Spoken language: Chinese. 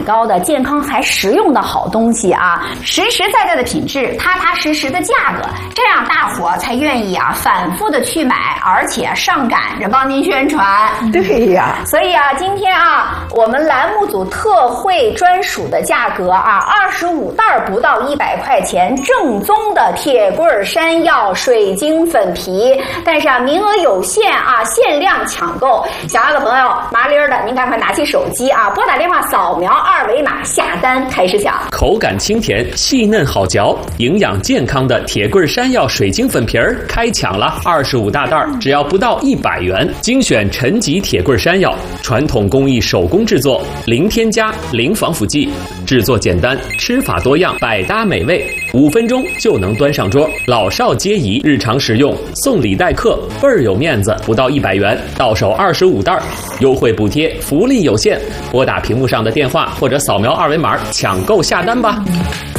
高的、健康还实用的好东西啊，实实在在的品质，踏踏实实的价格，这样大伙才愿意啊反复的去买，而且上赶着帮您宣传。 对呀， 所以啊，今天啊，我们栏目组特惠专属的价格啊，25袋不到100块钱，正宗的铁棍山药水晶粉皮，但是啊，名额有限啊，限量抢购。想要的朋友麻利儿的，您赶快拿起手机啊，拨打电话扫描2维码下单开始抢。 口感清甜，细嫩好嚼，营养健康的铁棍山药水晶粉皮儿开抢了，25大袋，只要不到100元，精选陈吉铁棍山药，传统工艺手工制作，零添加，零防腐剂，制作简单，吃法多样，百搭美味，5分钟就能端上桌，老少皆宜，日常食用，送礼待客，倍儿有面子，不到100元，到手25袋，优惠补贴，福利有限，拨打屏幕上的电话或者扫描2维码抢购下单吧。